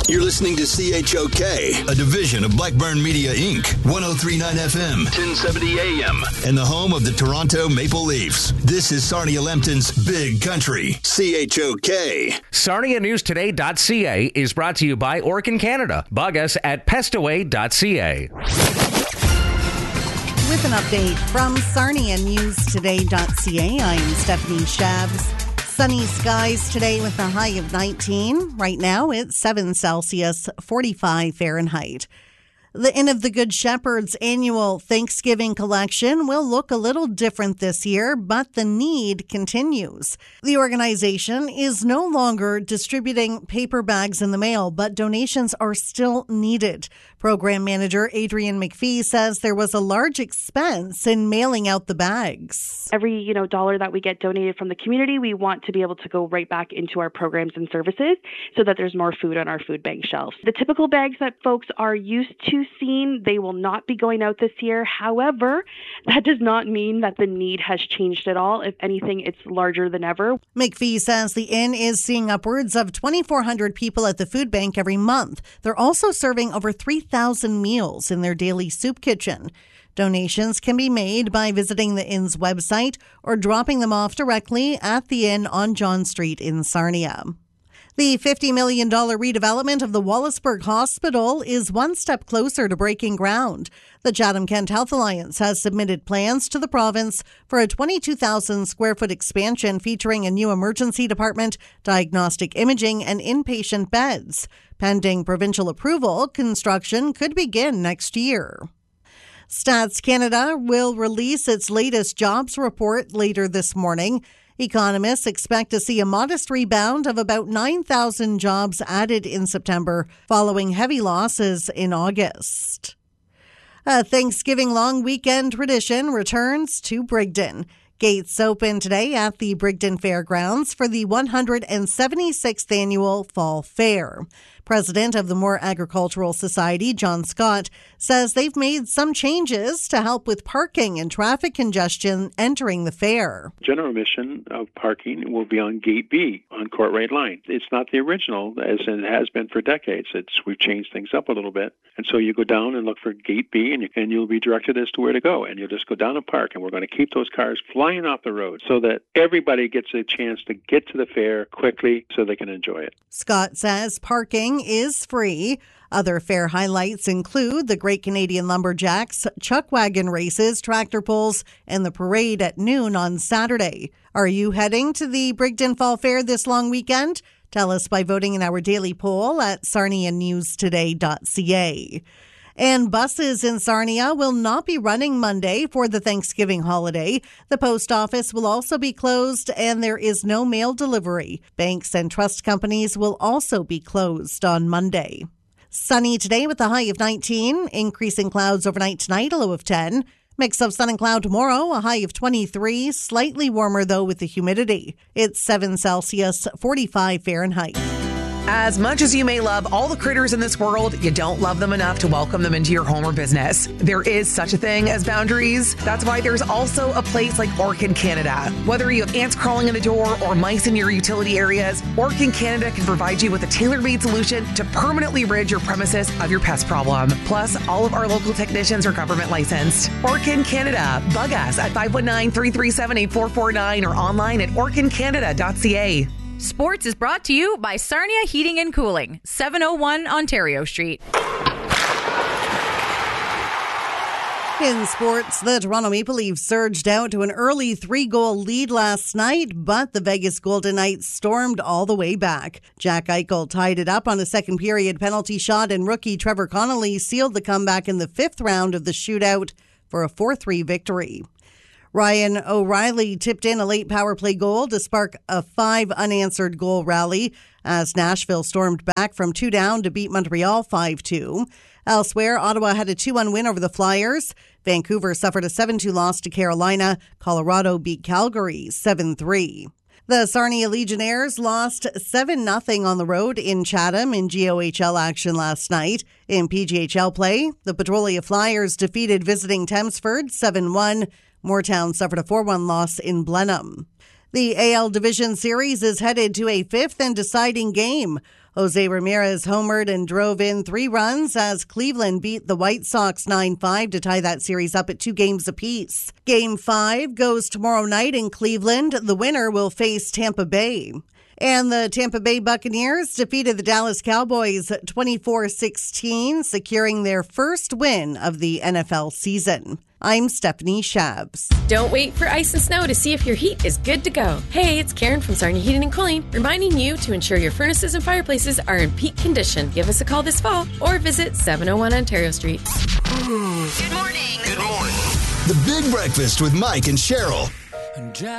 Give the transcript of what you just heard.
You're listening to CHOK, a division of Blackburn Media, Inc., 103.9 FM, 1070 AM, and the home of the Toronto Maple Leafs. This is Sarnia Lempton's Big Country, CHOK. SarniaNewsToday.ca is brought to you by Orkin Canada. Bug us at pestaway.ca. With an update from SarniaNewsToday.ca, I'm Stephanie Shabs. Sunny skies today with a high of 19. Right now it's 7 Celsius, 45 Fahrenheit. The Inn of the Good Shepherd's annual Thanksgiving collection will look a little different this year, but the need continues. The organization is no longer distributing paper bags in the mail, but donations are still needed. Program manager Adrienne McPhee says there was a large expense in mailing out the bags. Every, dollar that we get donated from the community, we want to be able to go right back into our programs and services so that there's more food on our food bank shelves. The typical bags that folks are used to seeing, they will not be going out this year. However, that does not mean that the need has changed at all. If anything, it's larger than ever. McPhee says the inn is seeing upwards of 2,400 people at the food bank every month. They're also serving over 3,000 meals in their daily soup kitchen. Donations can be made by visiting the inn's website or dropping them off directly at the inn on John Street in Sarnia. The $50 million redevelopment of the Wallaceburg Hospital is one step closer to breaking ground. The Chatham-Kent Health Alliance has submitted plans to the province for a 22,000 square foot expansion featuring a new emergency department, diagnostic imaging, and inpatient beds. Pending provincial approval, construction could begin next year. Stats Canada will release its latest jobs report later this morning. Economists expect to see a modest rebound of about 9,000 jobs added in September, following heavy losses in August. A Thanksgiving long weekend tradition returns to Brigden. Gates open today at the Brigden Fairgrounds for the 176th annual Fall Fair. President of the Moore Agricultural Society, John Scott, says they've made some changes to help with parking and traffic congestion entering the fair. General admission of parking will be on Gate B on Courtright Line. It's not the original, as it has been for decades. We've changed things up a little bit. And so you go down and look for Gate B, and you'll be directed as to where to go. And you'll just go down and park. And we're going to keep those cars flying off the road so that everybody gets a chance to get to the fair quickly so they can enjoy it. Scott says parking is free. Other fair highlights include the Great Canadian Lumberjacks, chuck wagon races, tractor pulls, and the parade at noon on Saturday. Are you heading to the Brigden Fall Fair this long weekend? Tell us by voting in our daily poll at sarnianewstoday.ca. And buses in Sarnia will not be running Monday for the Thanksgiving holiday. The post office will also be closed and there is no mail delivery. Banks and trust companies will also be closed on Monday. Sunny today with a high of 19. Increasing clouds overnight tonight, a low of 10. Mix of sun and cloud tomorrow, a high of 23. Slightly warmer though with the humidity. It's 7 Celsius, 45 Fahrenheit. As much as you may love all the critters in this world, you don't love them enough to welcome them into your home or business. There is such a thing as boundaries. That's why there's also a place like Orkin Canada. Whether you have ants crawling in a door or mice in your utility areas, Orkin Canada can provide you with a tailor-made solution to permanently rid your premises of your pest problem. Plus, all of our local technicians are government licensed. Orkin Canada. Bug us at 519-337-8449 or online at orkincanada.ca. Sports is brought to you by Sarnia Heating and Cooling, 701 Ontario Street. In sports, the Toronto Maple Leafs surged out to an early 3-goal lead last night, but the Vegas Golden Knights stormed all the way back. Jack Eichel tied it up on a second period penalty shot, and rookie Trevor Connolly sealed the comeback in the fifth round of the shootout for a 4-3 victory. Ryan O'Reilly tipped in a late power play goal to spark a 5 unanswered goal rally as Nashville stormed back from 2 down to beat Montreal 5-2. Elsewhere, Ottawa had a 2-1 win over the Flyers. Vancouver suffered a 7-2 loss to Carolina. Colorado beat Calgary 7-3. The Sarnia Legionnaires lost 7-0 on the road in Chatham in GOHL action last night. In PGHL play, the Petrolia Flyers defeated visiting Thamesford 7-1. Moortown suffered a 4-1 loss in Blenheim. The AL Division Series is headed to a fifth and deciding game. Jose Ramirez homered and drove in 3 runs as Cleveland beat the White Sox 9-5 to tie that series up at 2 games apiece. Game 5 goes tomorrow night in Cleveland. The winner will face Tampa Bay. And the Tampa Bay Buccaneers defeated the Dallas Cowboys 24-16, securing their first win of the NFL season. I'm Stephanie Shabs. Don't wait for ice and snow to see if your heat is good to go. Hey, it's Karen from Sarnia Heating and Cooling, reminding you to ensure your furnaces and fireplaces are in peak condition. Give us a call this fall or visit 701 Ontario Street. Good morning. Good morning. The Big Breakfast with Mike and Cheryl.